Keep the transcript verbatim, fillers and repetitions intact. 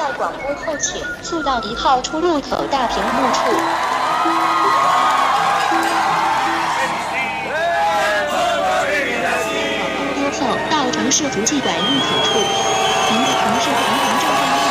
在广播后请速到一号出入口大屏幕处。播后到城市足迹馆入口处，您的城市银行正在